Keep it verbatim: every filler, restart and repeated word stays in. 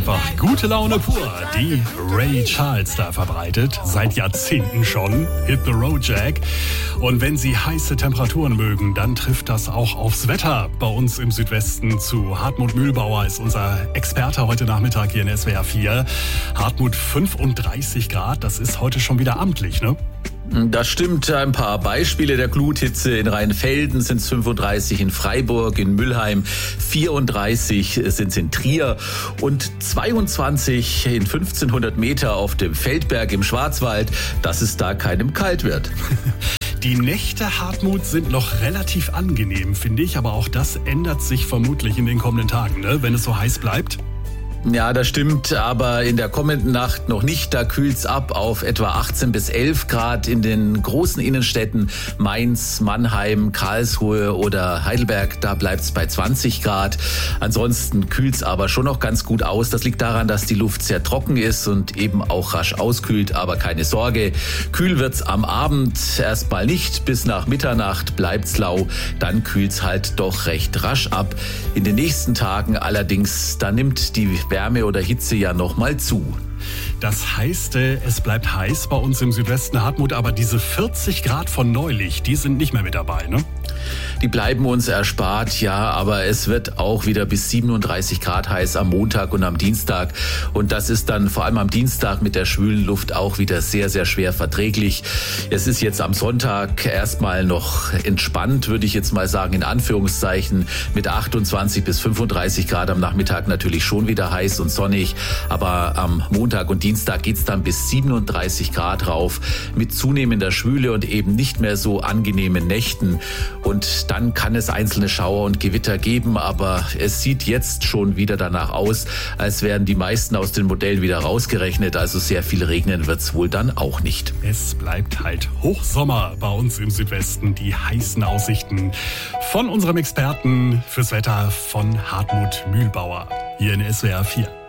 einfach gute Laune pur, die Ray Charles da verbreitet, seit Jahrzehnten schon, Hit the Road Jack. Und wenn Sie heiße Temperaturen mögen, dann trifft das auch aufs Wetter. Bei uns im Südwesten zu Hartmut Mühlbauer ist unser Experte heute Nachmittag hier in S W R vier. Hartmut, fünfunddreißig Grad, das ist heute schon wieder amtlich, ne? Das stimmt. Ein paar Beispiele der Gluthitze. In Rheinfelden sind es fünfunddreißig, in Freiburg, in Mülheim vierunddreißig sind es in Trier und zweiundzwanzig in fünfzehnhundert Meter auf dem Feldberg im Schwarzwald, dass es da keinem kalt wird. Die Nächte, Hartmut, sind noch relativ angenehm, finde ich. Aber auch das ändert sich vermutlich in den kommenden Tagen, ne? Wenn es so heiß bleibt. Ja, das stimmt, aber in der kommenden Nacht noch nicht. Da kühlt's ab auf etwa achtzehn bis elf Grad in den großen Innenstädten Mainz, Mannheim, Karlsruhe oder Heidelberg. Da bleibt's bei zwanzig Grad. Ansonsten kühlt's aber schon noch ganz gut aus. Das liegt daran, dass die Luft sehr trocken ist und eben auch rasch auskühlt. Aber keine Sorge, kühl wird's am Abend erstmal nicht. Bis nach Mitternacht bleibt's lau. Dann kühlt's halt doch recht rasch ab. In den nächsten Tagen allerdings, da nimmt die Wärme oder Hitze ja noch mal zu. Das heißt, es bleibt heiß bei uns im Südwesten, Hartmut, aber diese vierzig Grad von neulich, die sind nicht mehr mit dabei, ne? Die bleiben uns erspart, ja, aber es wird auch wieder bis siebenunddreißig Grad heiß am Montag und am Dienstag. Und das ist dann vor allem am Dienstag mit der schwülen Luft auch wieder sehr, sehr schwer verträglich. Es ist jetzt am Sonntag erstmal noch entspannt, würde ich jetzt mal sagen, in Anführungszeichen, mit achtundzwanzig bis fünfunddreißig Grad am Nachmittag natürlich schon wieder heiß und sonnig. Aber am Montag und Dienstag geht's dann bis siebenunddreißig Grad rauf mit zunehmender Schwüle und eben nicht mehr so angenehmen Nächten. Und dann kann es einzelne Schauer und Gewitter geben, aber es sieht jetzt schon wieder danach aus, als wären die meisten aus den Modellen wieder rausgerechnet. Also sehr viel regnen wird es wohl dann auch nicht. Es bleibt halt Hochsommer bei uns im Südwesten. Die heißen Aussichten von unserem Experten fürs Wetter, von Hartmut Mühlbauer hier in S W R vier.